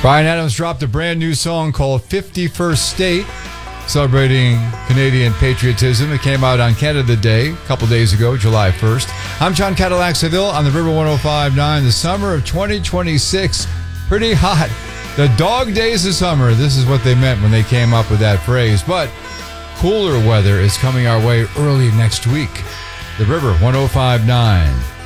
Bryan Adams dropped a brand new song called 51st State, celebrating Canadian patriotism. It came out on Canada Day a couple days ago, July 1st. I'm John Cadillac Seville on the River 105.9. The summer of 2026, pretty hot. The dog days of summer. This is what they meant when they came up with that phrase. But cooler weather is coming our way early next week. The River 105.9.